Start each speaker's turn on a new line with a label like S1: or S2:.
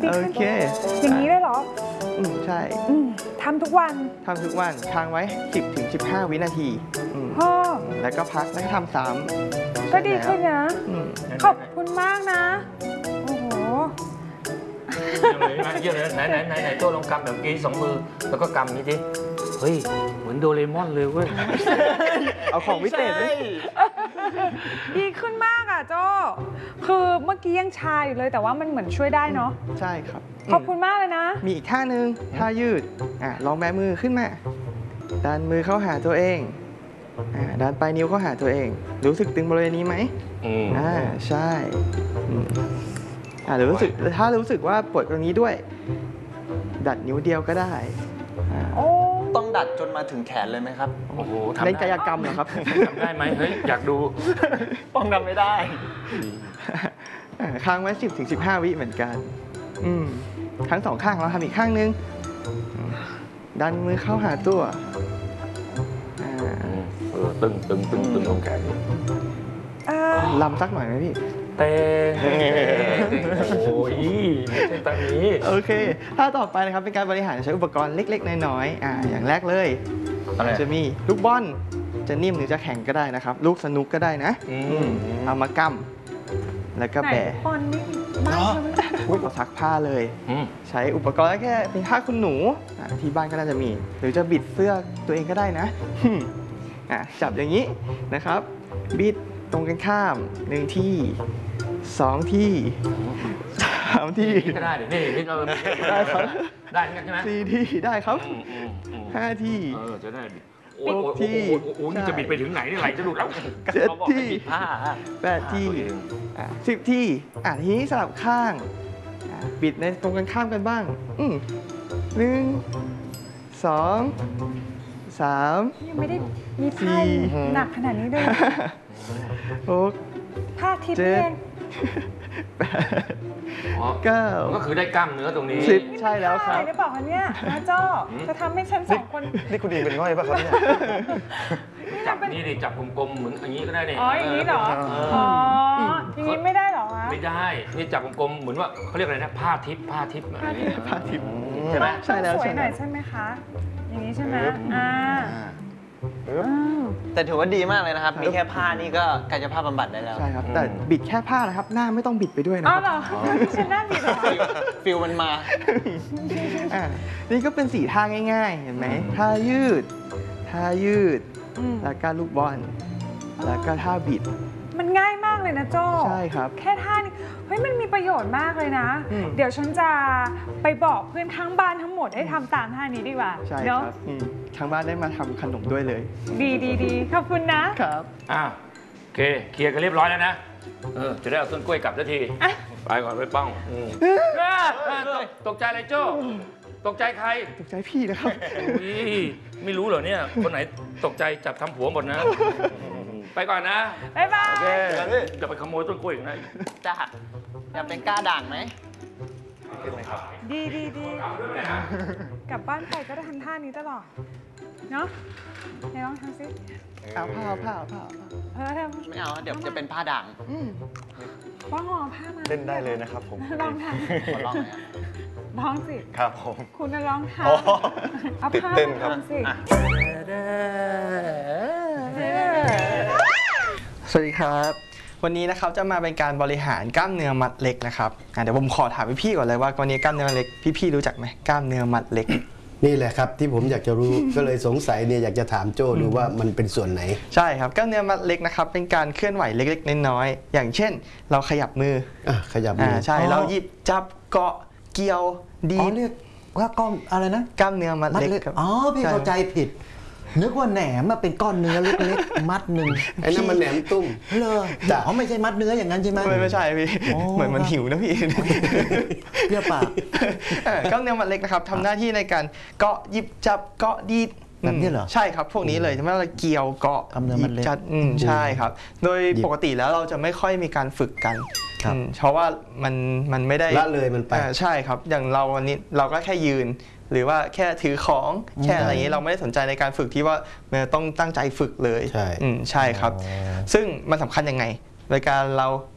S1: ดีขึ้น
S2: โอเค
S1: อย่างนี้ได้เหรอ
S2: ใช่
S1: ทำทุกวัน
S2: ค้างไว้ 10-15 วินาทีแล้วก็พักแล้วก็ทำซ้ำ
S1: ก็ดีขึ้นนะขอบคุณมากนะโอ้โห
S3: เยอะเลยไหนโจ้ลองกำแบบกี้2 มือแล้วก็กำนี้ดิเฮ้ยเหมือนโดเรมอนเลยเว้ย
S2: เอาของวิเศษเลย
S1: ดีขึ้นมากอ่ะโจ้คือเมื่อกี้ยังชาอยู่เลยแต่ว่ามันเหมือนช่วยได้เนาะ
S2: ใช่ครับ
S1: ขอบคุณมากเลยนะ
S2: มีอีกท่านึงท่ายืดลองแบมือขึ้นมาดันมือเข้าหาตัวเองดันปลายนิ้วเข้าหาตัวเองรู้สึกตึงบริเวณนี้ไหมใช่หรือรู้สึกถ้ารู้สึกว่าปวดตรงนี้ด้วยดัดนิ้วเดียวก็ได้
S4: ต้องดัดจนมาถึงแขนเลยไหมครับ
S3: โอ้โห
S2: เล่นกายกรรมเหรอครับ
S3: ทำได้ไหมเฮ้ยอยากดู
S4: ป้องกันไม่ได้
S2: ค้างไว้ 10-15 วิเหมือนกันทั้ง2 ข้างเราทำอีกข้างนึงดันมือเข้าหาตัว
S3: ตึงตรงแขน
S2: ลำสักหน่อยไหมพี่
S3: เต้โอ้ยไม่ใช่ตอนนี้
S2: โอเคถ้าต่อไปนะครับเป็นการบริหารใช้อุปกรณ์เล็กๆน้อยๆอย่างแรกเลยจะมีลูกบอลจะนิ่มหรือจะแข็งก็ได้นะครับลูกสนุกก็ได้นะเอามากำแล้วก็แบะ
S1: บอลนี่บ้าน
S2: เราซักผ้าเลยใช้อุปกรณ์แค่เป็นผ้าคุณหนูที่บ้านก็น่าจะมีหรือจะบิดเสื้อตัวเองก็ได้นะจับอย่างนี้นะครับบิดตรงกันข้าม1 ที่2 ที่3 ที่
S3: ก็ได้เดี๋ยวนี่เรา
S2: ได้ครับ
S3: ได้ใช่ไหม
S2: 4 ที่ได้ครับ5 ที่
S3: จะได้6 ที่โอ้นี่จะบิดไปถึงไหนนี่ไหลจะหลุดแล้ว
S2: 7 ที่8 ที่10 ที่ทีนี้สลับข้างบิดในตรงกันข้ามกันบ้าง1 2 3
S1: ยังไม่ได้มีผ้าหนักขนาดนี้ด้วย
S2: 6
S1: ผ้าทิพย์เอง
S2: 9
S3: ก็คือได้กล้ามเนื้อตรงนี้
S2: 10ใช่แล้วครับ
S1: ได้บอกเขาเนี่ยนะโจ้จะทำให้ฉัน2 คน
S4: นี่คุณดีเป็นง่อยป่ะครับเนี่ย
S3: จับนี่ดิจับกลมๆเหมือนอย่างนี้ก็ได้เนี่ย
S1: อย่างนี้เหรออย่างนี้ไม่ได้เหรอคะ
S3: ไม่ได้นี่จับกลมๆเหมือนว่าเขาเรียกอะไรนะผ้าทิพย์
S2: ใช่ไหมใช่แล้ว
S1: สวยหน่อยใช่ไหมคะอย่างนี้ใช่ไหม
S4: แต่ถือว่าดีมากเลยนะครับมีแค่ผ้านี่ก็กายภาพบำบัดได้แล้ว
S2: ใช่ครับแต่บิดแค่ผ้านะครับหน้าไม่ต้องบิดไปด้วยนะ
S1: อ๋อเหรอฉันหน้าบิดเหรอ
S4: ฟิลมันมา
S2: นี่ก็เป็น4 ท่าง่ายๆเห็นไหมท่ายืดแล้วก็ลูกบอลแล้วก็ท่าบิด
S1: มันง่ายมากเลยนะโจ้
S2: ใช่ครับ
S1: แค่ท่านี้เฮ้ยมันมีประโยชน์มากเลยนะเดี๋ยวฉันจะไปบอกเพื่อนข้างบ้านทั้งหมดให้ทำตามท่านี้ดีกว่า
S2: ใช่ครับข้างบ้านได้มาทำขนมด้วยเลย
S1: ดีขอบคุณนะครับ
S3: โอเคเคลียร์กันเรียบร้อยแล้วนะจะได้เอาต้นกล้วยกลับสักทีไปก่อนไปป้องตกใจอะไรโจ้ตกใจใคร
S2: ตกใจพี่นะครับ
S3: ไม่รู้เหรอเนี่ยคนไหนตกใจจับทำผัวหมดนะไปก่อนนะ
S1: บ๊ายบาย
S3: จะไปขโมยต้นกล้วยอีกนะ
S4: จ้าอยากเป็นกล้าด่างไหม
S1: ดีกลับบ้านไปก็จะทำท่านี้ตลอดเนาะไหนลองทำซิ
S2: เอาผ้า
S4: ไม่เอาเดี๋ยวจะเป็นผ้าด่าง
S1: ว่าห่อผ้ามา
S4: เล่นได้เลยนะครับผม
S1: ลองทำ
S4: ลองเลย
S1: ลองสิ
S4: ครับผม
S1: คุณจะลองทำเอาผ้ามาทำสิ
S2: สวัสดีครับวันนี้นะครับจะมาเป็นการบริหารกล้ามเนื้อมัดเล็กนะครับเดี๋ยวผมขอถามพี่ก่อนเลยว่าวันนี้กล้ามเนื้อเล็กพี่รู้จักไหมกล้ามเนื้อมัดเล็ก
S5: นี่แหละครับที่ผมอยากจะรู้ ก็เลยสงสัยเนี่ยอยากจะถามโจ้ดูว่ามันเป็นส่วนไหน
S2: ใช่ครับกล้ามเนื้อมัดเล็กนะครับเป็นการเคลื่อนไหวเล็กๆน้อยๆอย่างเช่นเราขยับมือ
S5: ขยับมือ
S2: ใช่เราหยิบจับเกาะเกี่ยวดี
S5: เรียกว่ากล้ามอะไรนะ
S2: กล้ามเนื้อมัดเล็ก
S5: พี่เข้าใจผิดนึกว่าแหนมมาเป็นก้อนเนื้อเล็กๆมัดหนึ่งไอ้นั่นมันแหนมตุ้มเลยแต่เขาไม่ใช่มัดเนื้ออย่างนั้นใช่ไหม
S2: ไม่ใช่พี่เหมือนมันหิวนะพี่
S5: เรียกปาก
S2: กล้ามเนื้อมัดเล็กนะครับทำหน้าที่ในการเกาะหยิบจับเกาะดีด
S5: แบบนี้เหรอ
S2: ใช่ครับพวกนี้เลยทำให้เราเกี่ยวเกาะหยิบจับใช่ครับโดยปกติแล้วเราจะไม่ค่อยมีการฝึกกันเพราะว่ามันไม่ได้
S5: ละเลยมันไป
S2: ใช่ครับอย่างเราวันนี้เราก็แค่ยืนหรือว่าแค่ถือของแค่อะไรอย่างนี้เราไม่ได้สนใจในการฝึกที่ว่าต้องตั้งใจฝึกเลยใช่ครับซึ่งมันสำคัญยังไงในการเรา